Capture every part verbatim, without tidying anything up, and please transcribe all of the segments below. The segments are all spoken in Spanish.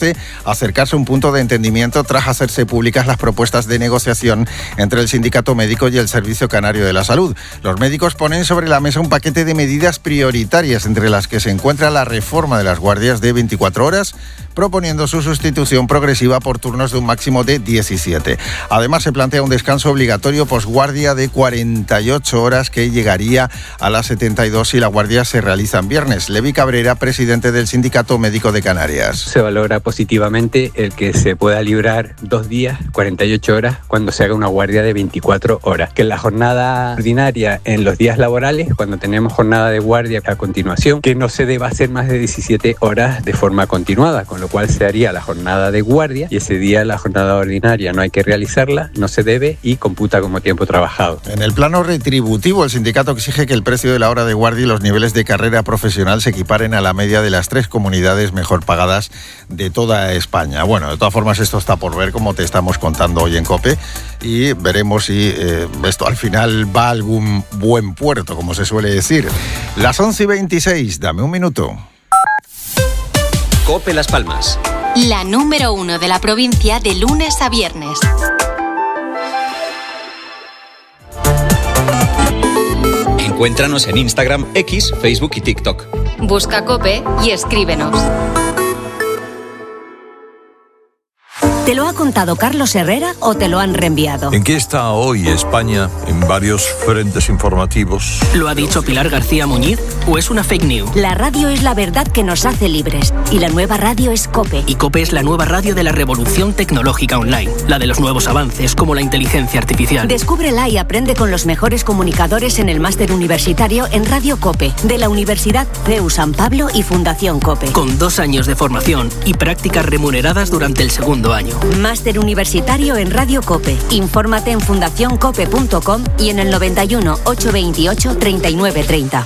parece acercarse a un punto de entendimiento tras hacerse públicas las propuestas de negociación entre el Sindicato Médico y el Servicio Canario de la Salud. Los médicos ponen sobre la mesa un paquete de medidas prioritarias, entre las que se encuentra la reforma de las guardias de veinticuatro horas, proponiendo su sustitución progresiva por turnos de un máximo de diecisiete. Además, se plantea un descanso obligatorio posguardia de cuarenta y ocho horas que llegaría a las setenta y dos si la guardia se realiza en viernes. Levi Cabrera, presidente del Sindicato Médico de Canarias. Se valora positivamente el que se pueda librar dos días, cuarenta y ocho horas, cuando se haga una guardia de veinticuatro horas. Que la jornada ordinaria en los días laborales, cuando tenemos jornada de guardia a continuación, que no se deba hacer más de diecisiete horas de forma continuada, con lo cual se haría la jornada de guardia y ese día la jornada ordinaria no hay que realizarla, no se debe y computa como tiempo trabajado. En el plano retributivo, el sindicato exige que el precio de la hora de guardia y los niveles de carrera profesional se equiparen a la media de las tres comunidades mejor pagadas de toda España. Bueno, de todas formas, esto está por ver, como te estamos contando hoy en COPE, y veremos si eh, esto al final va a algún buen puerto, como se suele decir. Las once y veintiséis, dame un minuto. COPE Las Palmas. La número uno de la provincia de lunes a viernes. Encuéntranos en Instagram, X, Facebook y TikTok. Busca COPE y escríbenos. ¿Te lo ha contado Carlos Herrera o te lo han reenviado? ¿En qué está hoy España en varios frentes informativos? ¿Lo ha dicho Pilar García Muñiz o es una fake news? La radio es la verdad que nos hace libres y la nueva radio es COPE. Y COPE es la nueva radio de la revolución tecnológica online, la de los nuevos avances como la inteligencia artificial. Descúbrela y aprende con los mejores comunicadores en el máster universitario en Radio COPE de la Universidad C E U San Pablo y Fundación COPE. Con dos años de formación y prácticas remuneradas durante el segundo año. Máster universitario en Radio COPE. Infórmate en fundación cope punto com y en el noventa y uno, ochocientos veintiocho, treinta y nueve treinta.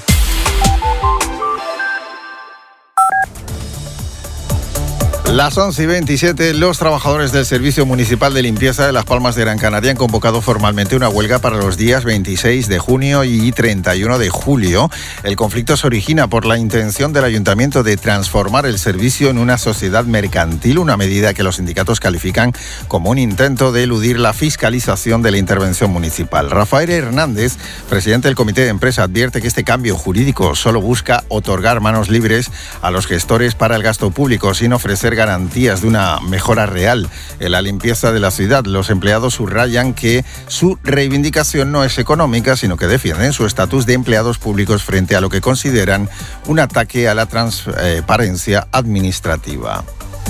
Las once y veintisiete, los trabajadores del Servicio Municipal de Limpieza de Las Palmas de Gran Canaria han convocado formalmente una huelga para los días veintiséis de junio y treinta y uno de julio. El conflicto se origina por la intención del Ayuntamiento de transformar el servicio en una sociedad mercantil, una medida que los sindicatos califican como un intento de eludir la fiscalización de la intervención municipal. Rafael Hernández, presidente del Comité de Empresa, advierte que este cambio jurídico solo busca otorgar manos libres a los gestores para el gasto público, sin ofrecer garantías de una mejora real en la limpieza de la ciudad. Los empleados subrayan que su reivindicación no es económica, sino que defienden su estatus de empleados públicos frente a lo que consideran un ataque a la transparencia administrativa.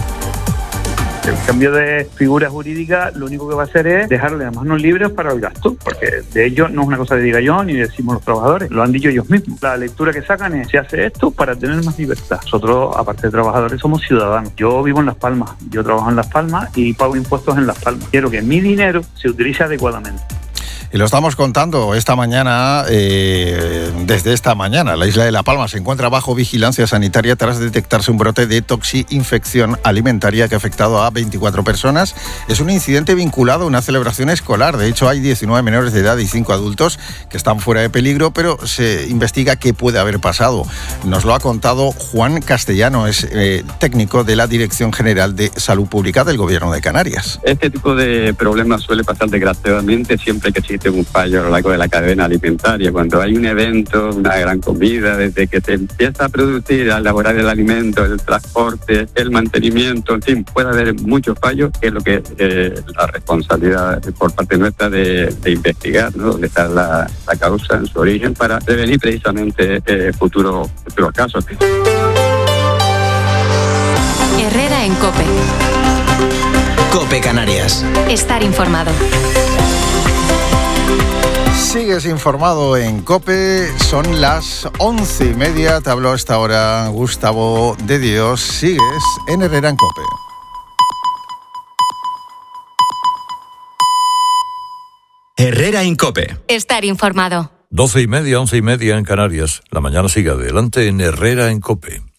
El cambio de figura jurídica lo único que va a hacer es dejarle las manos libres para el gasto, porque de ello no es una cosa que diga yo ni decimos los trabajadores, lo han dicho ellos mismos. La lectura que sacan es: se hace esto para tener más libertad. Nosotros, aparte de trabajadores, somos ciudadanos. Yo vivo en Las Palmas, yo trabajo en Las Palmas y pago impuestos en Las Palmas. Quiero que mi dinero se utilice adecuadamente. Y lo estamos contando esta mañana, eh, desde esta mañana. La isla de La Palma se encuentra bajo vigilancia sanitaria tras detectarse un brote de toxi-infección alimentaria que ha afectado a veinticuatro personas. Es un incidente vinculado a una celebración escolar. De hecho, hay diecinueve menores de edad y cinco adultos que están fuera de peligro, pero se investiga qué puede haber pasado. Nos lo ha contado Juan Castellano, es eh, técnico de la Dirección General de Salud Pública del Gobierno de Canarias. Este tipo de problemas suele pasar desgraciadamente siempre que existe un fallo a lo largo de la cadena alimentaria. Cuando hay un evento, una gran comida, desde que se empieza a producir, a elaborar el alimento, el transporte, el mantenimiento, en fin, puede haber muchos fallos, que es lo que eh, la responsabilidad por parte nuestra de, de investigar, ¿no? Dónde está la, la causa en su origen para prevenir precisamente eh, futuros futuros casos. Herrera en COPE. COPE Canarias. Estar informado. Sigues informado en COPE, son las once y media, te habló hasta ahora Gustavo de Dios, sigues en Herrera en COPE. Herrera en COPE. Estar informado. Doce y media, once y media en Canarias. La mañana sigue adelante en Herrera en COPE.